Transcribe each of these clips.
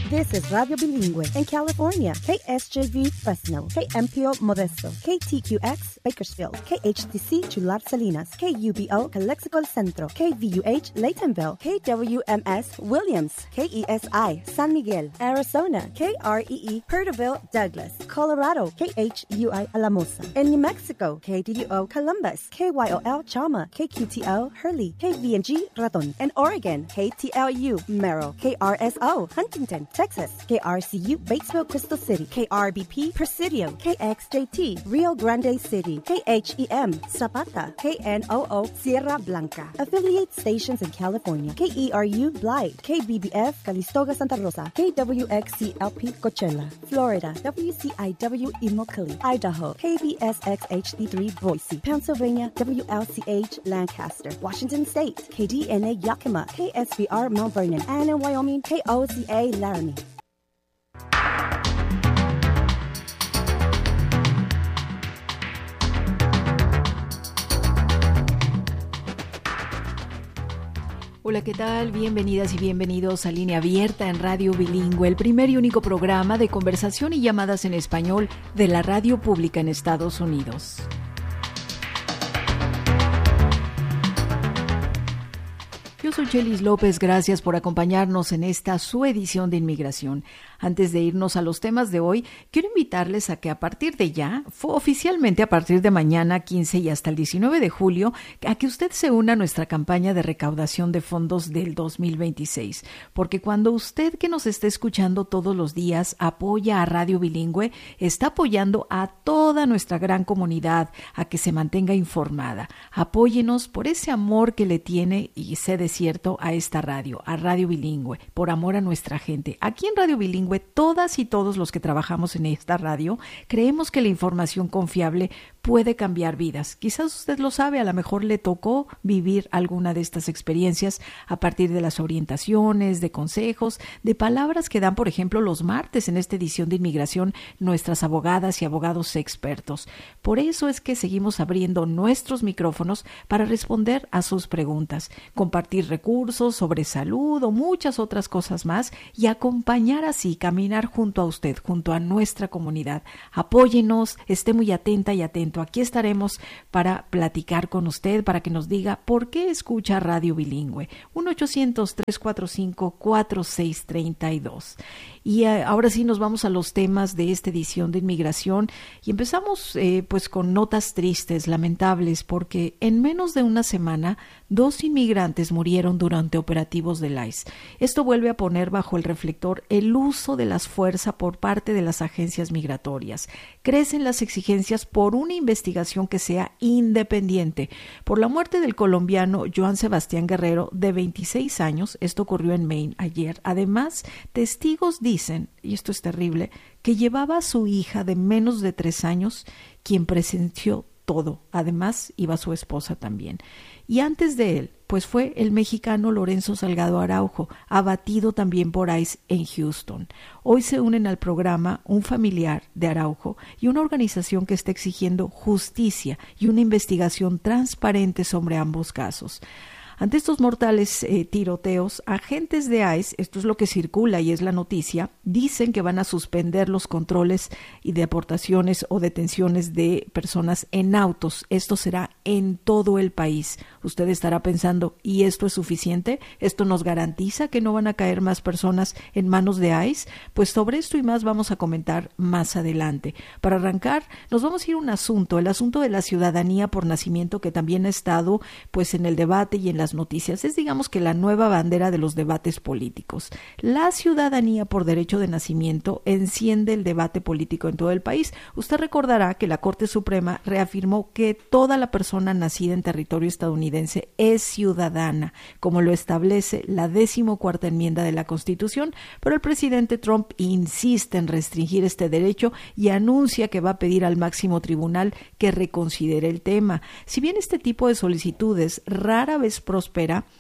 This is Radio Bilingüe in California. KSJV Fresno, KMPO Modesto, KTQX Bakersfield, KHTC Chular Salinas, KUBO Calexico Centro, KVUH Laytonville, KWMS Williams, KESI San Miguel, Arizona, KREE Perterville Douglas, Colorado, KHUI Alamosa. In New Mexico, KDUO Columbus, KYOL Chama, KQTO Hurley, KVNG Raton. In Oregon, KTLU Merrill, KRSO Huntington, Texas, KRCU Batesville Crystal City, KRBP Presidio, KXJT Rio Grande City, KHEM Zapata, KNOO Sierra Blanca. Affiliate stations in California, KERU Blythe, KBBF Calistoga Santa Rosa, KWXCLP Coachella, Florida, WCIW Immokalee, Idaho, KBSXHD3 Boise, Pennsylvania, WLCH Lancaster, Washington State, KDNA Yakima, KSBR Mount Vernon, and in Wyoming, KOCA Laramie. Hola, ¿qué tal? Bienvenidas y bienvenidos a Línea Abierta en Radio Bilingüe, el primer y único programa de conversación y llamadas en español de la radio pública en Estados Unidos. Yo soy Chelis López, gracias por acompañarnos en esta su edición de Inmigración. Antes de irnos a los temas de hoy, quiero invitarles a que a partir de ya, oficialmente a partir de mañana 15 y hasta el 19 de julio, a que usted se una a nuestra campaña de recaudación de fondos del 2026. Porque cuando usted que nos está escuchando todos los días apoya a Radio Bilingüe, está apoyando a toda nuestra gran comunidad a que se mantenga informada. Apóyenos por ese amor que le tiene, y sé de cierto, a esta radio, a Radio Bilingüe, por amor a nuestra gente. Aquí en Radio Bilingüe, todas y todos los que trabajamos en esta radio creemos que la información confiable puede cambiar vidas. Quizás usted lo sabe, a lo mejor le tocó vivir alguna de estas experiencias a partir de las orientaciones, de consejos, de palabras que dan, por ejemplo, los martes en esta edición de Inmigración nuestras abogadas y abogados expertos. Por eso es que seguimos abriendo nuestros micrófonos para responder a sus preguntas, compartir recursos sobre salud o muchas otras cosas más y acompañar así, caminar junto a usted, junto a nuestra comunidad. Apóyenos, esté muy atenta y atento. Aquí estaremos para platicar con usted, para que nos diga por qué escucha Radio Bilingüe. 1-800-345-4632. Y ahora sí nos vamos a los temas de esta edición de Inmigración y empezamos pues con notas tristes, lamentables, porque en menos de una semana 2 inmigrantes murieron durante operativos del ICE. Esto vuelve a poner bajo el reflector el uso de las fuerzas por parte de las agencias migratorias. Crecen las exigencias por una investigación que sea independiente. Por la muerte del colombiano Joan Sebastián Guerrero, de 26 años, esto ocurrió en Maine ayer. Además, testigos dicen, y esto es terrible, que llevaba a su hija de menos de 3 años, quien presenció todo. Además, iba su esposa también. Y antes de él, pues fue el mexicano Lorenzo Salgado Araujo, abatido también por ICE en Houston. Hoy se unen al programa un familiar de Araujo y una organización que está exigiendo justicia y una investigación transparente sobre ambos casos. Ante estos mortales tiroteos, agentes de ICE, esto es lo que circula y es la noticia, dicen que van a suspender los controles y deportaciones o detenciones de personas en autos. Esto será en todo el país. Usted estará pensando, ¿y esto es suficiente? ¿Esto nos garantiza que no van a caer más personas en manos de ICE? Pues sobre esto y más vamos a comentar más adelante. Para arrancar, nos vamos a ir a un asunto, el asunto de la ciudadanía por nacimiento, que también ha estado pues en el debate y en las noticias. Es, digamos, que la nueva bandera de los debates políticos. La ciudadanía por derecho de nacimiento enciende el debate político en todo el país. Usted recordará que la Corte Suprema reafirmó que toda la persona nacida en territorio estadounidense es ciudadana, como lo establece la 14ª enmienda de la Constitución, pero el presidente Trump insiste en restringir este derecho y anuncia que va a pedir al máximo tribunal que reconsidere el tema. Si bien este tipo de solicitudes rara vez prospera,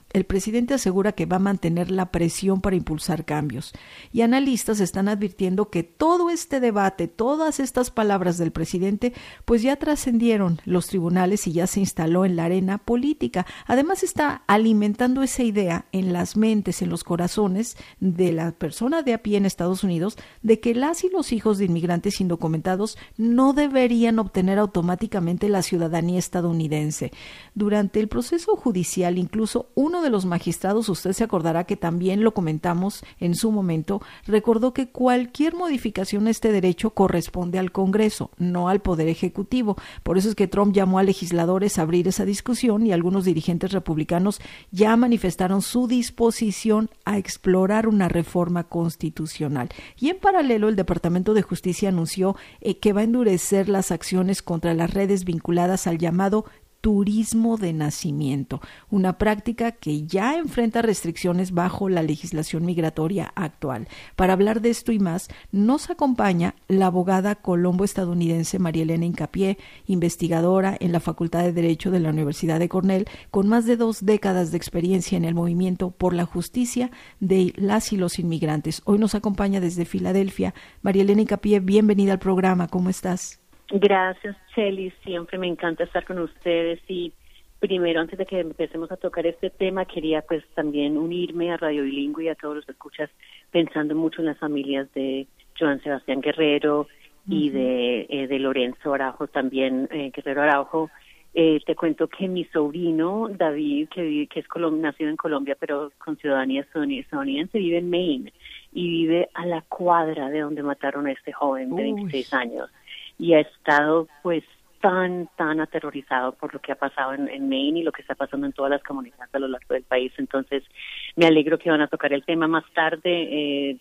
El presidente asegura que va a mantener la presión para impulsar cambios. Y analistas están advirtiendo que todo este debate, todas estas palabras del presidente, pues ya trascendieron los tribunales y ya se instaló en la arena política. Además está alimentando esa idea en las mentes, en los corazones de la persona de a pie en Estados Unidos, de que las y los hijos de inmigrantes indocumentados no deberían obtener automáticamente la ciudadanía estadounidense. Durante el proceso judicial, incluso uno de los magistrados, usted se acordará que también lo comentamos en su momento, recordó que cualquier modificación a este derecho corresponde al Congreso, no al Poder Ejecutivo. Por eso es que Trump llamó a legisladores a abrir esa discusión y algunos dirigentes republicanos ya manifestaron su disposición a explorar una reforma constitucional. Y en paralelo, el Departamento de Justicia anunció que va a endurecer las acciones contra las redes vinculadas al llamado turismo de nacimiento, una práctica que ya enfrenta restricciones bajo la legislación migratoria actual. Para hablar de esto y más, nos acompaña la abogada colombo-estadounidense María Elena Hincapié, investigadora en la Facultad de Derecho de la Universidad de Cornell, con más de 2 décadas de experiencia en el movimiento por la justicia de las y los inmigrantes. Hoy nos acompaña desde Filadelfia. María Elena Hincapié, bienvenida al programa. ¿Cómo estás? Gracias, Chely. Siempre me encanta estar con ustedes. Y primero, antes de que empecemos a tocar este tema, quería pues también unirme a Radio Bilingüe y a todos los que escuchas, pensando mucho en las familias de Joan Sebastián Guerrero y de Lorenzo Araujo también, Guerrero Araujo. Te cuento que mi sobrino, David, que es nacido en Colombia, pero con ciudadanía estadounidense, vive en Maine y vive a la cuadra de donde mataron a este joven de 26 años. Y ha estado pues tan aterrorizado por lo que ha pasado en Maine y lo que está pasando en todas las comunidades a lo largo del país. Entonces me alegro que van a tocar el tema más tarde.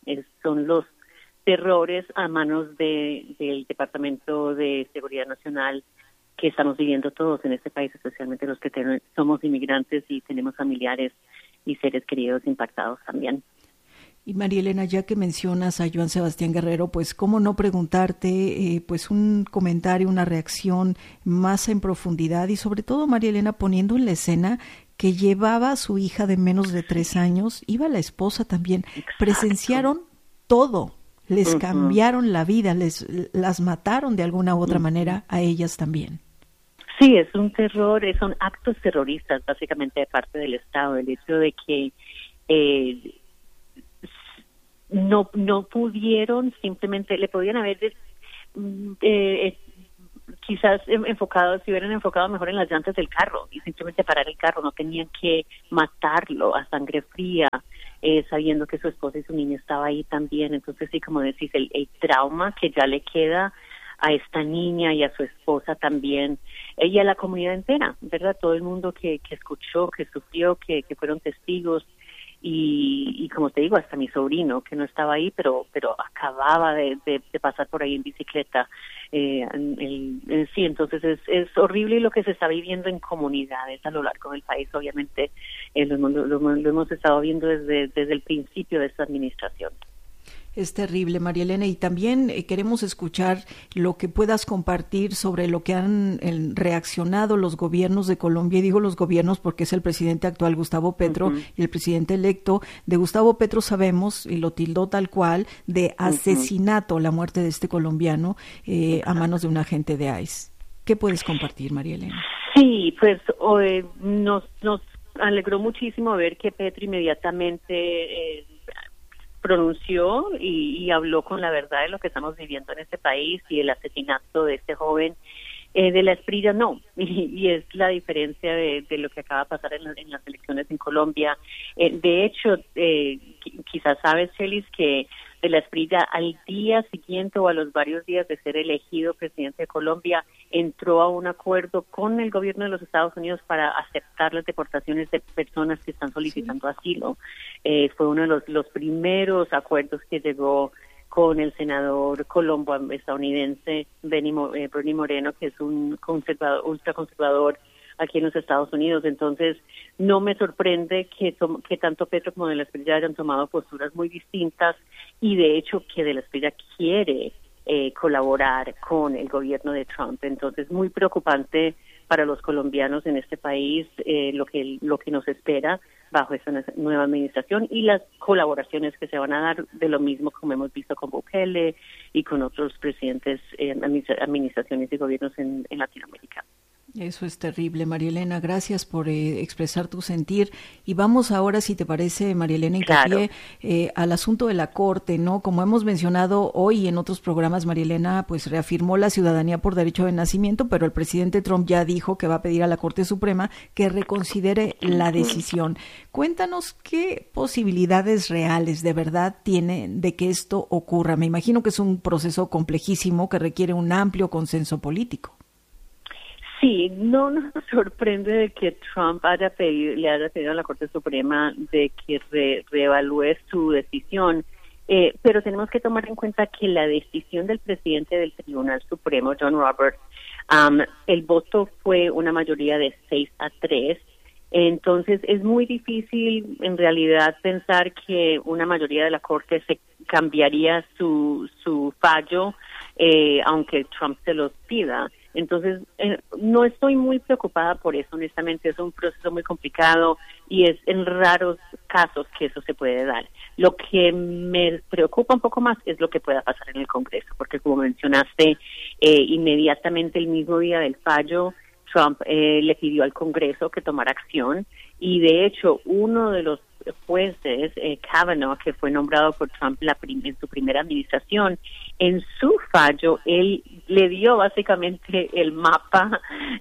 Son los terrores a manos del Departamento de Seguridad Nacional que estamos viviendo todos en este país, especialmente los que somos inmigrantes y tenemos familiares y seres queridos impactados también. Y María Elena, ya que mencionas a Joan Sebastián Guerrero, pues cómo no preguntarte pues un comentario, una reacción más en profundidad y sobre todo, María Elena, poniendo en la escena que llevaba a su hija de menos de 3 años, iba la esposa también. Exacto. Presenciaron todo, les cambiaron la vida, las mataron de alguna u otra manera a ellas también. Sí, es un terror, son actos terroristas básicamente de parte del Estado, el hecho de que no pudieron, simplemente le podían haber quizás si hubieran enfocado mejor en las llantas del carro y simplemente parar el carro, no tenían que matarlo a sangre fría, sabiendo que su esposa y su niña estaba ahí también. Entonces sí, como decís, el trauma que ya le queda a esta niña y a su esposa también, y a la comunidad entera, ¿verdad? Todo el mundo que escuchó, que sufrió, que fueron testigos. Y como te digo, hasta mi sobrino, que no estaba ahí, pero acababa de pasar por ahí en bicicleta. Sí, entonces es horrible lo que se está viviendo en comunidades a lo largo del país. Obviamente lo hemos estado viendo desde el principio de esta administración. Es terrible, María Elena, y también queremos escuchar lo que puedas compartir sobre lo que han reaccionado los gobiernos de Colombia, y digo los gobiernos porque es el presidente actual Gustavo Petro y el presidente electo. De Gustavo Petro sabemos, y lo tildó tal cual, de asesinato, la muerte de este colombiano a manos de un agente de ICE. ¿Qué puedes compartir, María Elena? Sí, pues nos alegró muchísimo ver que Petro inmediatamente pronunció y habló con la verdad de lo que estamos viviendo en este país y el asesinato de este joven. De la Esprilla no, y es la diferencia de lo que acaba de pasar en las elecciones en Colombia. De hecho, quizás sabes, Chelis, que de la Esprilla al día siguiente o a los varios días de ser elegido presidente de Colombia, entró a un acuerdo con el gobierno de los Estados Unidos para aceptar las deportaciones de personas que están solicitando asilo. Fue uno de los primeros acuerdos que llegó con el senador colombo estadounidense Bernie Moreno, que es un ultraconservador aquí en los Estados Unidos. Entonces, no me sorprende que tanto Petro como De la Esprilla hayan tomado posturas muy distintas, y de hecho que De la Esprilla quiere colaborar con el gobierno de Trump. Entonces, muy preocupante para los colombianos en este país, lo que nos espera bajo esta nueva administración y las colaboraciones que se van a dar, de lo mismo como hemos visto con Bukele y con otros presidentes, administraciones y gobiernos en Latinoamérica. Eso es terrible, María Elena. Gracias por expresar tu sentir. Y vamos ahora, si te parece, María Elena, hincapié al asunto de la Corte, ¿no? Como hemos mencionado hoy en otros programas, María Elena pues reafirmó la ciudadanía por derecho de nacimiento, pero el presidente Trump ya dijo que va a pedir a la Corte Suprema que reconsidere la decisión. Cuéntanos qué posibilidades reales de verdad tiene de que esto ocurra. Me imagino que es un proceso complejísimo que requiere un amplio consenso político. Sí, no nos sorprende de que Trump le haya pedido a la Corte Suprema de que reevalúe su decisión, pero tenemos que tomar en cuenta que la decisión del presidente del Tribunal Supremo, John Roberts, el voto fue una mayoría de 6-3, entonces es muy difícil en realidad pensar que una mayoría de la Corte se cambiaría su fallo, aunque Trump se los pida. Entonces, no estoy muy preocupada por eso, honestamente. Es un proceso muy complicado y es en raros casos que eso se puede dar. Lo que me preocupa un poco más es lo que pueda pasar en el Congreso, porque como mencionaste, inmediatamente el mismo día del fallo, Trump le pidió al Congreso que tomara acción y de hecho uno de los jueces, Kavanaugh, que fue nombrado por Trump en su primera administración, en su fallo él le dio básicamente el mapa,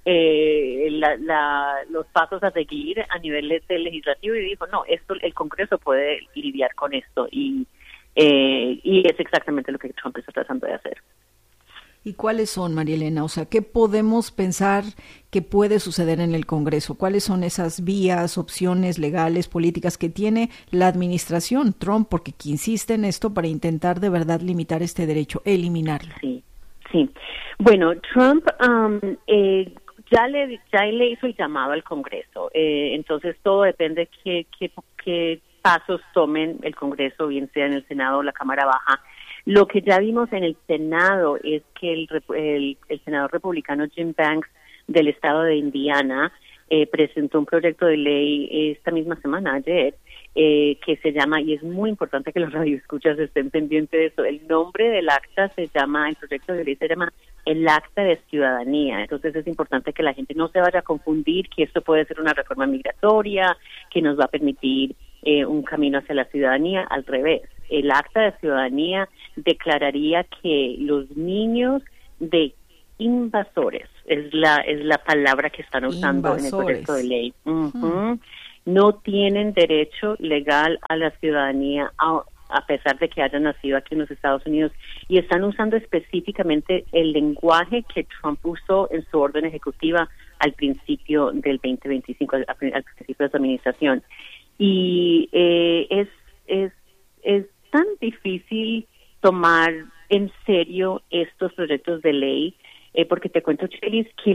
los pasos a seguir a nivel legislativo y dijo, no, el Congreso puede lidiar con esto y es exactamente lo que Trump está tratando de hacer. ¿Y cuáles son, María Elena? O sea, ¿qué podemos pensar que puede suceder en el Congreso? ¿Cuáles son esas vías, opciones legales, políticas que tiene la administración Trump? Porque insiste en esto para intentar de verdad limitar este derecho, eliminarlo. Sí. Bueno, Trump ya le hizo el llamado al Congreso. Entonces, todo depende de qué pasos tomen el Congreso, bien sea en el Senado o la Cámara Baja. Lo que ya vimos en el Senado es que el senador republicano Jim Banks del estado de Indiana presentó un proyecto de ley esta misma semana, ayer, que se llama, y es muy importante que los radioescuchas estén pendientes de eso, el nombre del acta el proyecto de ley se llama el Acta de Ciudadanía. Entonces es importante que la gente no se vaya a confundir que esto puede ser una reforma migratoria, que nos va a permitir un camino hacia la ciudadanía. Al revés, el Acta de Ciudadanía declararía que los niños de invasores, es la palabra que están usando en el proyecto de ley, no tienen derecho legal a la ciudadanía a pesar de que hayan nacido aquí en los Estados Unidos, y están usando específicamente el lenguaje que Trump usó en su orden ejecutiva al principio del 2025, al principio de su administración. Y es tan difícil tomar en serio estos proyectos de ley, porque te cuento, Chelis, que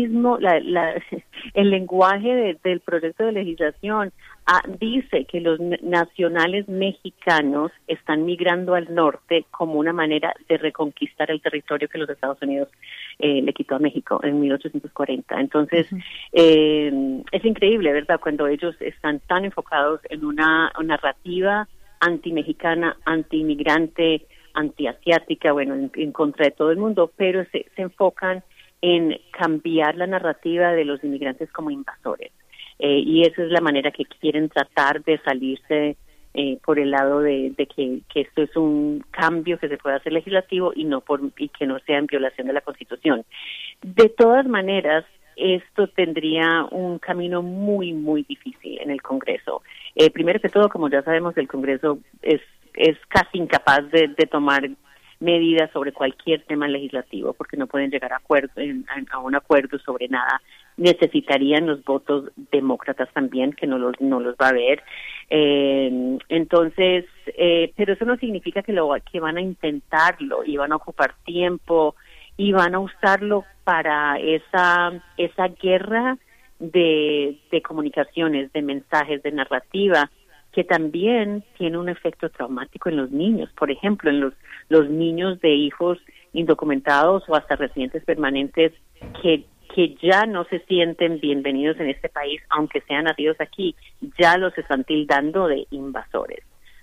el lenguaje del proyecto de legislación dice que los nacionales mexicanos están migrando al norte como una manera de reconquistar el territorio que los Estados Unidos le quitó a México en 1840. Entonces, es increíble, ¿verdad?, cuando ellos están tan enfocados en una narrativa anti-mexicana, anti-inmigrante, antiasiática, bueno, en contra de todo el mundo, pero se enfocan en cambiar la narrativa de los inmigrantes como invasores. Y esa es la manera que quieren tratar de salirse por el lado de que esto es un cambio que se puede hacer legislativo y que no sea en violación de la Constitución. De todas maneras, esto tendría un camino muy, muy difícil en el Congreso. Primero que todo, como ya sabemos, el Congreso es casi incapaz de tomar medidas sobre cualquier tema legislativo porque no pueden llegar a un acuerdo sobre nada. Necesitarían los votos demócratas también, que no los va a haber. Entonces, pero eso no significa que van a intentarlo y van a ocupar tiempo y van a usarlo para esa guerra de comunicaciones, de mensajes, de narrativa, que también tiene un efecto traumático en los niños. Por ejemplo, en los niños de hijos indocumentados o hasta residentes permanentes que que ya no se sienten bienvenidos en este país, aunque sean nacidos aquí, ya los están tildando de invasores.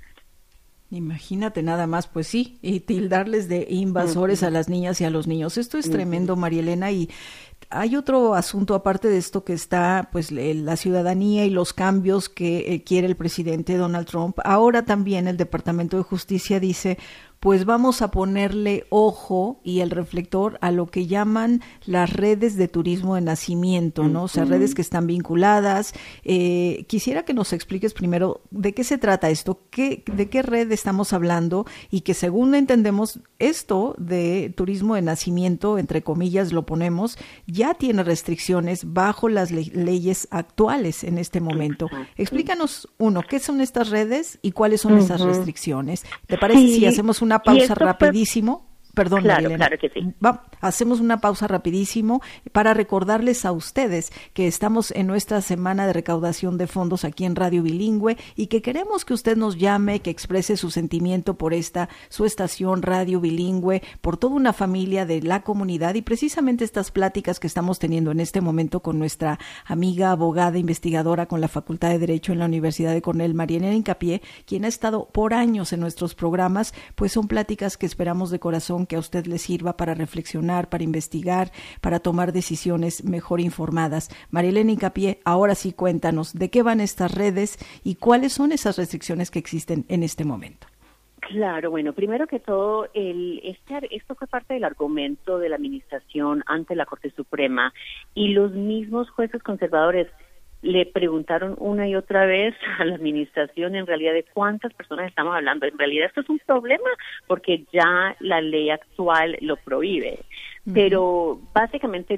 Imagínate nada más, pues sí, y tildarles de invasores a las niñas y a los niños. Esto es tremendo, María Elena, y hay otro asunto aparte de esto que está, pues, la ciudadanía y los cambios que quiere el presidente Donald Trump. Ahora también el Departamento de Justicia dice, pues vamos a ponerle ojo y el reflector a lo que llaman las redes de turismo de nacimiento, ¿no? O sea, redes que están vinculadas. Quisiera que nos expliques primero de qué se trata esto, de qué red estamos hablando, y que según entendemos, esto de turismo de nacimiento, entre comillas lo ponemos, ya tiene restricciones bajo las leyes actuales en este momento. Explícanos, uno, ¿qué son estas redes y cuáles son esas restricciones? ¿Te parece si hacemos una pausa rapidísimo? Perdón, claro, María Elena. Claro que sí. Hacemos una pausa rapidísimo para recordarles a ustedes que estamos en nuestra semana de recaudación de fondos aquí en Radio Bilingüe y que queremos que usted nos llame, que exprese su sentimiento por su estación Radio Bilingüe, por toda una familia de la comunidad, y precisamente estas pláticas que estamos teniendo en este momento con nuestra amiga abogada investigadora con la Facultad de Derecho en la Universidad de Cornell, María Elena Hincapié, quien ha estado por años en nuestros programas, pues son pláticas que esperamos de corazón que a usted le sirva para reflexionar, para investigar, para tomar decisiones mejor informadas. María Elena Hincapié, ahora sí cuéntanos de qué van estas redes y cuáles son esas restricciones que existen en este momento. Claro, bueno, primero que todo, esto fue parte del argumento de la administración ante la Corte Suprema, y los mismos jueces conservadores le preguntaron una y otra vez a la administración en realidad de cuántas personas estamos hablando. En realidad esto es un problema porque ya la ley actual lo prohíbe. Pero básicamente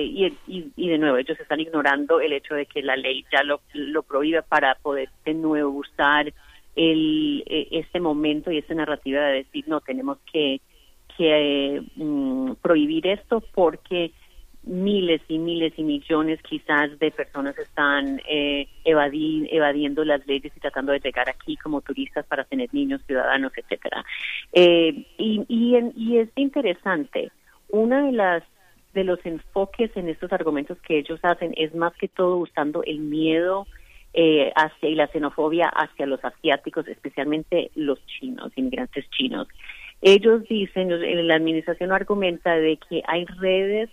y de nuevo ellos están ignorando el hecho de que la ley ya lo prohíbe para poder de nuevo usar este momento y esta narrativa de decir no, tenemos que prohibir esto porque miles y miles y millones quizás de personas están evadiendo las leyes y tratando de llegar aquí como turistas para tener niños, ciudadanos, etcétera. Y es interesante, uno de los enfoques en estos argumentos que ellos hacen es más que todo usando el miedo y la xenofobia hacia los asiáticos, especialmente los chinos, inmigrantes chinos. Ellos dicen, la administración argumenta de que hay redes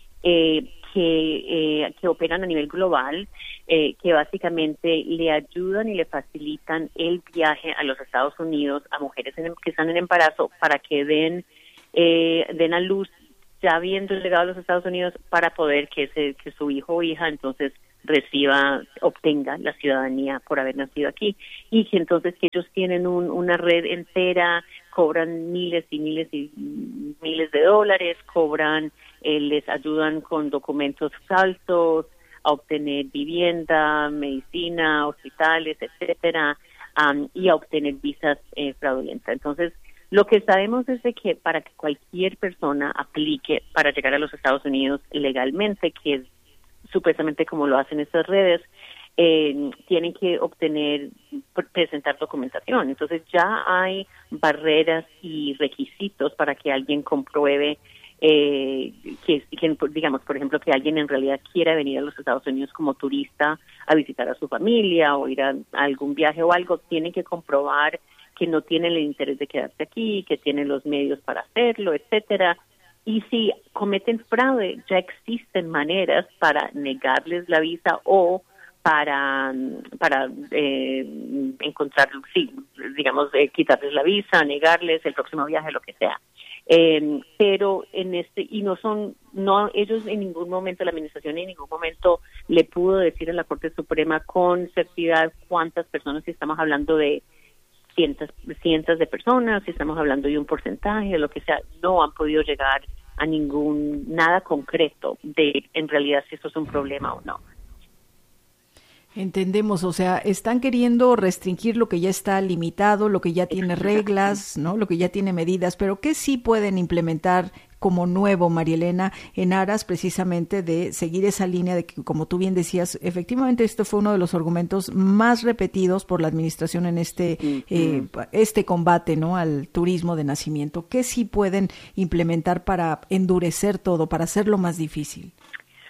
que operan a nivel global, que básicamente le ayudan y le facilitan el viaje a los Estados Unidos a mujeres que están en embarazo para que den a luz ya habiendo llegado a los Estados Unidos para poder que su hijo o hija entonces obtenga la ciudadanía por haber nacido aquí, y que entonces que ellos tienen una red entera, cobran miles y miles y miles de dólares, les ayudan con documentos falsos, a obtener vivienda, medicina, hospitales, etcétera, y a obtener visas fraudulentas. Entonces, lo que sabemos es de que para que cualquier persona aplique para llegar a los Estados Unidos legalmente, que es supuestamente como lo hacen estas redes, tienen que presentar documentación. Entonces ya hay barreras y requisitos para que alguien compruebe digamos, por ejemplo, que alguien en realidad quiera venir a los Estados Unidos como turista a visitar a su familia o ir a algún viaje o algo, tienen que comprobar que no tienen el interés de quedarse aquí, que tienen los medios para hacerlo, etcétera. Y si cometen fraude, ya existen maneras para negarles la visa o para encontrar, sí, digamos, quitarles la visa, negarles el próximo viaje, lo que sea. Pero ellos en ningún momento, la administración en ningún momento le pudo decir a la Corte Suprema con certidumbre cuántas personas, si estamos hablando de cientos de personas, si estamos hablando de un porcentaje, lo que sea, no han podido llegar a nada concreto de en realidad si esto es un problema o no. Entendemos, o sea, están queriendo restringir lo que ya está limitado, lo que ya tiene reglas, ¿no? Lo que ya tiene medidas, pero ¿qué sí pueden implementar como nuevo, María Elena, en aras precisamente de seguir esa línea de que, como tú bien decías, efectivamente esto fue uno de los argumentos más repetidos por la administración en este combate, ¿no?, al turismo de nacimiento? ¿Qué sí pueden implementar para endurecer todo, para hacerlo más difícil?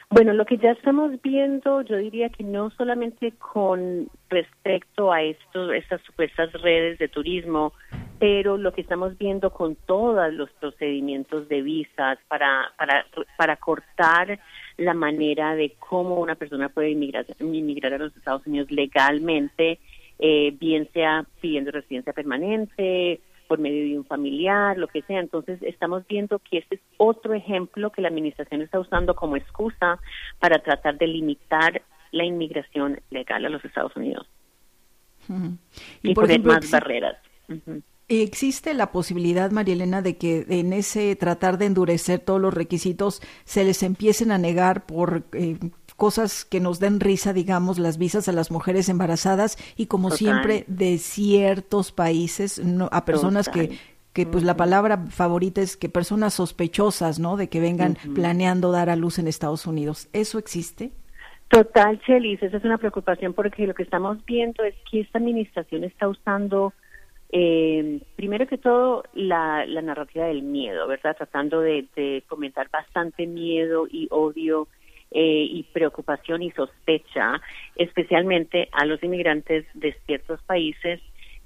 Bueno, lo que ya estamos viendo, yo diría que no solamente con respecto a estas supuestas redes de turismo, pero lo que estamos viendo con todos los procedimientos de visas para cortar la manera de cómo una persona puede inmigrar a los Estados Unidos legalmente, bien sea pidiendo residencia permanente, por medio de un familiar, lo que sea. Entonces, estamos viendo que este es otro ejemplo que la administración está usando como excusa para tratar de limitar la inmigración legal a los Estados Unidos. Uh-huh. Y por poner ejemplo, más barreras. Uh-huh. ¿Existe la posibilidad, María Elena, de que en ese tratar de endurecer todos los requisitos se les empiecen a negar por cosas que nos den risa, digamos, las visas a las mujeres embarazadas y como Total. siempre de ciertos países a personas Total. que pues la palabra favorita es que personas sospechosas, ¿no? De que vengan planeando dar a luz en Estados Unidos. ¿Eso existe? Total, Chelis, esa es una preocupación porque lo que estamos viendo es que esta administración está usando primero que todo la narrativa del miedo, ¿verdad? Tratando de fomentar bastante miedo y odio y preocupación y sospecha, especialmente a los inmigrantes de ciertos países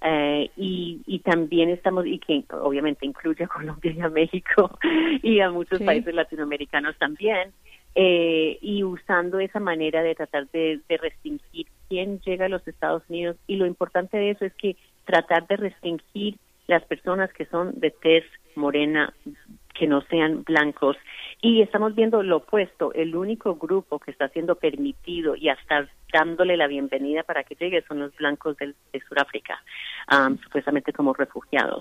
y también y que obviamente incluye a Colombia y a México y a muchos países latinoamericanos también, y usando esa manera de tratar de restringir quién llega a los Estados Unidos. Y lo importante de eso es que tratar de restringir las personas que son de tez morena, que no sean blancos. Y estamos viendo lo opuesto, el único grupo que está siendo permitido y hasta dándole la bienvenida para que llegue son los blancos de Sudáfrica, supuestamente como refugiados.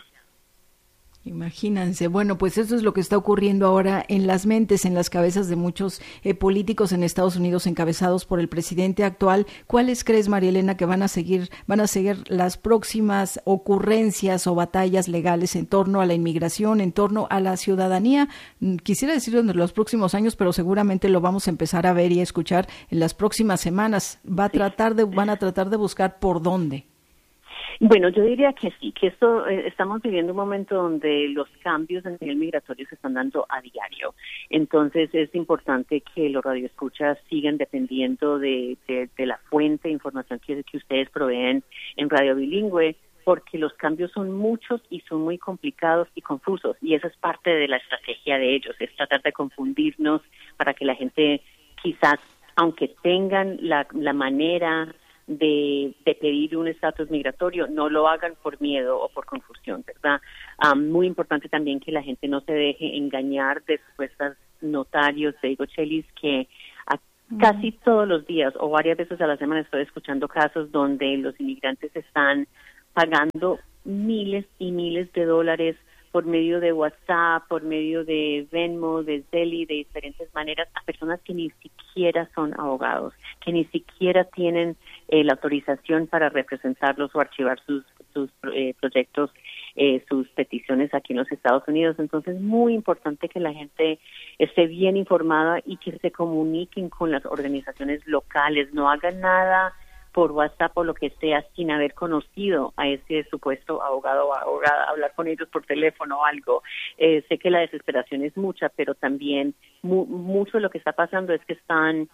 Imagínense. Bueno, pues eso es lo que está ocurriendo ahora en las mentes, en las cabezas de muchos políticos en Estados Unidos encabezados por el presidente actual. ¿Cuáles crees, María Elena, que van a seguir las próximas ocurrencias o batallas legales en torno a la inmigración, en torno a la ciudadanía? Quisiera decir en los próximos años, pero seguramente lo vamos a empezar a ver y a escuchar en las próximas semanas. Van a tratar de buscar por dónde. Bueno, yo diría que sí, que estamos viviendo un momento donde los cambios en nivel migratorio se están dando a diario. Entonces es importante que los radioescuchas sigan dependiendo de la fuente de información que ustedes proveen en Radio Bilingüe, porque los cambios son muchos y son muy complicados y confusos, y esa es parte de la estrategia de ellos, es tratar de confundirnos para que la gente quizás, aunque tengan la manera de pedir un estatus migratorio, no lo hagan por miedo o por confusión, ¿verdad? Muy importante también que la gente no se deje engañar de supuestos notarios. Te digo, Chelis, que casi todos los días o varias veces a la semana estoy escuchando casos donde los inmigrantes están pagando miles y miles de dólares por medio de WhatsApp, por medio de Venmo, de Zelle, de diferentes maneras, a personas que ni siquiera son abogados, que ni siquiera tienen la autorización para representarlos o archivar sus proyectos, sus peticiones aquí en los Estados Unidos. Entonces, es muy importante que la gente esté bien informada y que se comuniquen con las organizaciones locales, no hagan nada por WhatsApp o lo que sea sin haber conocido a ese supuesto abogado o abogada, hablar con ellos por teléfono o algo. Sé que la desesperación es mucha, pero también mucho de lo que está pasando es que están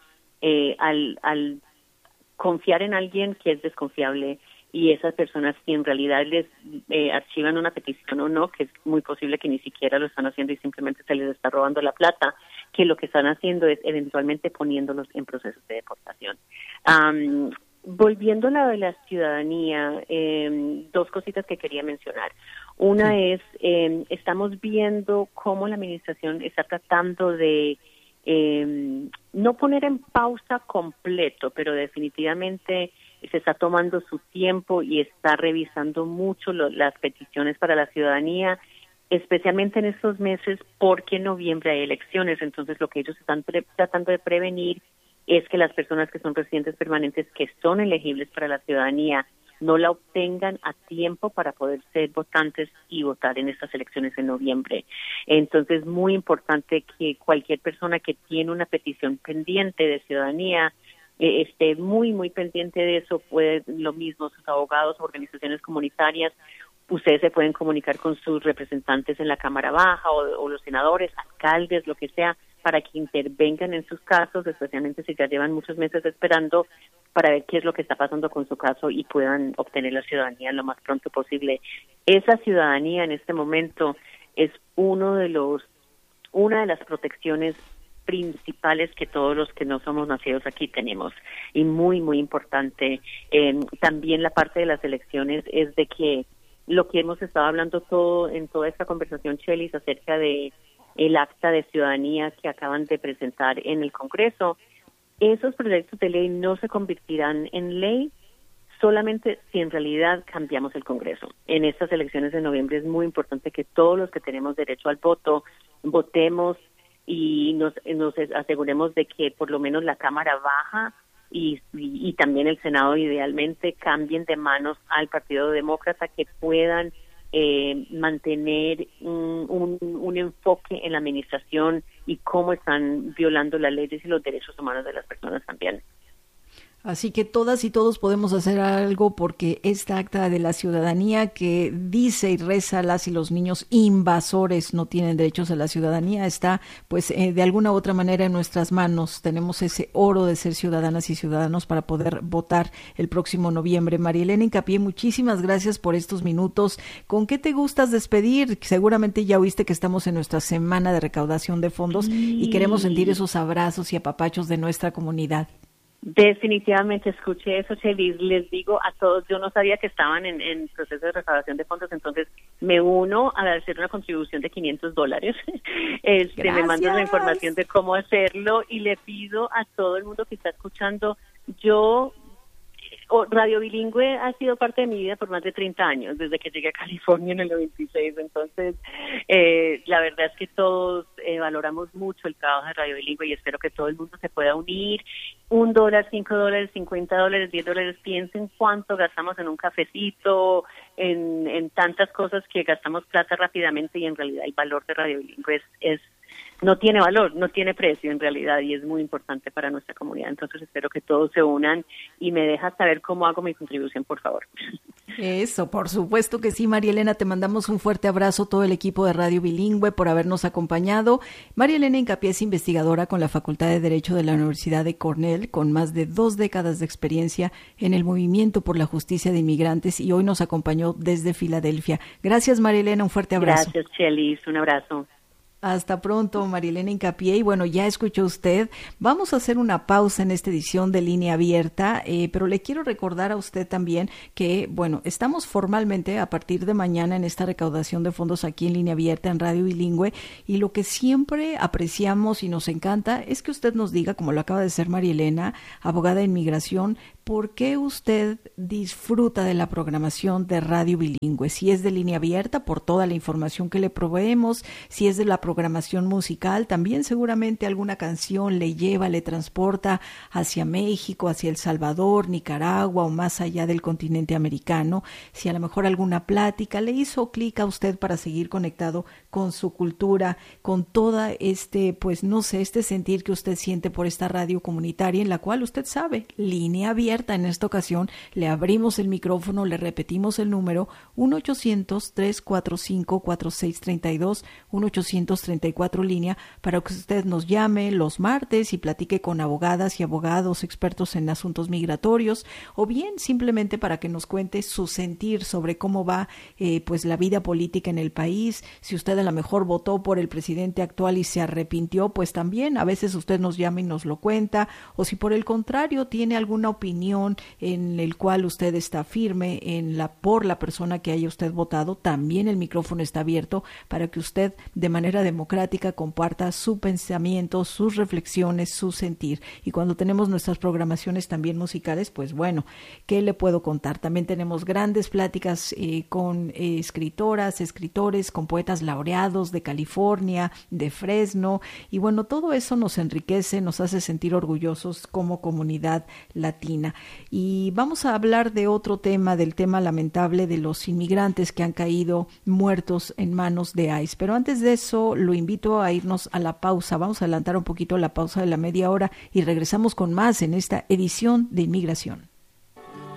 al confiar en alguien que es desconfiable, y esas personas que en realidad les archivan una petición o no, que es muy posible que ni siquiera lo están haciendo y simplemente se les está robando la plata, que lo que están haciendo es eventualmente poniéndolos en procesos de deportación. Volviendo a la de la ciudadanía, dos cositas que quería mencionar. Una es, estamos viendo cómo la administración está tratando de no poner en pausa completo, pero definitivamente se está tomando su tiempo y está revisando mucho las peticiones para la ciudadanía, especialmente en estos meses porque en noviembre hay elecciones. Entonces lo que ellos están tratando de prevenir es que las personas que son residentes permanentes que son elegibles para la ciudadanía no la obtengan a tiempo para poder ser votantes y votar en estas elecciones en noviembre. Entonces, muy importante que cualquier persona que tiene una petición pendiente de ciudadanía esté muy, muy pendiente de eso. Lo mismo sus abogados, organizaciones comunitarias, ustedes se pueden comunicar con sus representantes en la Cámara Baja o los senadores, alcaldes, lo que sea, para que intervengan en sus casos, especialmente si ya llevan muchos meses esperando, para ver qué es lo que está pasando con su caso y puedan obtener la ciudadanía lo más pronto posible. Esa ciudadanía en este momento es una de las protecciones principales que todos los que no somos nacidos aquí tenemos, y muy, muy importante. También la parte de las elecciones es de que lo que hemos estado hablando en toda esta conversación, Chelis, acerca de el acta de ciudadanía que acaban de presentar en el Congreso, esos proyectos de ley no se convertirán en ley solamente si en realidad cambiamos el Congreso. En estas elecciones de noviembre es muy importante que todos los que tenemos derecho al voto votemos y nos aseguremos de que por lo menos la Cámara Baja y también el Senado idealmente cambien de manos al Partido Demócrata, que puedan mantener un enfoque en la administración y cómo están violando las leyes y los derechos humanos de las personas también. Así que todas y todos podemos hacer algo, porque esta acta de la ciudadanía que dice y reza las y los niños invasores no tienen derechos a la ciudadanía está pues de alguna u otra manera en nuestras manos. Tenemos ese oro de ser ciudadanas y ciudadanos para poder votar el próximo noviembre. María Elena Hincapié, muchísimas gracias por estos minutos. ¿Con qué te gustas despedir? Seguramente ya oíste que estamos en nuestra semana de recaudación de fondos y queremos sentir esos abrazos y apapachos de nuestra comunidad. Definitivamente escuché eso, Chelis. Les digo a todos, yo no sabía que estaban en proceso de recaudación de fondos, entonces me uno a hacer una contribución de $500. Me mandan la información de cómo hacerlo y le pido a todo el mundo que está escuchando, Radio Bilingüe ha sido parte de mi vida por más de 30 años, desde que llegué a California en el 96. Entonces, la verdad es que todos valoramos mucho el trabajo de Radio Bilingüe y espero que todo el mundo se pueda unir. $1, $5, $50, $10. Piensen cuánto gastamos en un cafecito, en tantas cosas que gastamos plata rápidamente, y en realidad el valor de Radio Bilingüe no tiene valor, no tiene precio en realidad, y es muy importante para nuestra comunidad. Entonces espero que todos se unan y me dejas saber cómo hago mi contribución, por favor. Eso, por supuesto que sí, María Elena, te mandamos un fuerte abrazo, todo el equipo de Radio Bilingüe, por habernos acompañado. María Elena Hincapié es investigadora con la Facultad de Derecho de la Universidad de Cornell, con más de 2 décadas de experiencia en el movimiento por la justicia de inmigrantes, y hoy nos acompañó desde Filadelfia. Gracias, María Elena, un fuerte abrazo. Gracias, Chelis, un abrazo. Hasta pronto, María Elena Hincapié. Y bueno, ya escuchó usted, vamos a hacer una pausa en esta edición de Línea Abierta, pero le quiero recordar a usted también que, bueno, estamos formalmente a partir de mañana en esta recaudación de fondos aquí en Línea Abierta en Radio Bilingüe, y lo que siempre apreciamos y nos encanta es que usted nos diga, como lo acaba de hacer María Elena, abogada de inmigración, ¿por qué usted disfruta de la programación de Radio Bilingüe? Si es de Línea Abierta, por toda la información que le proveemos, si es de la programación musical, también seguramente alguna canción le lleva, le transporta hacia México, hacia El Salvador, Nicaragua o más allá del continente americano. Si a lo mejor alguna plática le hizo clic a usted para seguir conectado con su cultura, con toda este sentir que usted siente por esta radio comunitaria en la cual usted sabe, Línea Abierta. En esta ocasión le abrimos el micrófono, le repetimos el número 1-800-345-4632, 1-800-34 línea, para que usted nos llame los martes y platique con abogadas y abogados expertos en asuntos migratorios, o bien simplemente para que nos cuente su sentir sobre cómo va la vida política en el país. Si usted a lo mejor votó por el presidente actual y se arrepintió, pues también a veces usted nos llama y nos lo cuenta, o si por el contrario tiene alguna opinión en el cual usted está firme por la persona que haya usted votado, también el micrófono está abierto para que usted de manera democrática comparta su pensamiento, sus reflexiones, su sentir. Y cuando tenemos nuestras programaciones también musicales, pues bueno, ¿qué le puedo contar? También tenemos grandes pláticas con escritoras, escritores, con poetas laureados de California, de Fresno, y bueno, todo eso nos enriquece, nos hace sentir orgullosos como comunidad latina. Y vamos a hablar de otro tema, del tema lamentable de los inmigrantes que han caído muertos en manos de ICE. Pero antes de eso, lo invito a irnos a la pausa. Vamos a adelantar un poquito la pausa de la media hora y regresamos con más en esta edición de Inmigración.